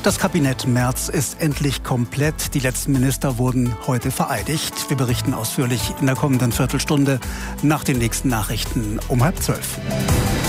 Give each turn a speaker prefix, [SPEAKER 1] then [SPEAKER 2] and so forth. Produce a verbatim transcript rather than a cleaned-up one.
[SPEAKER 1] Das Kabinett Merz ist endlich komplett. Die letzten Minister wurden heute vereidigt. Wir berichten ausführlich in der kommenden Viertelstunde nach den nächsten Nachrichten um halb zwölf.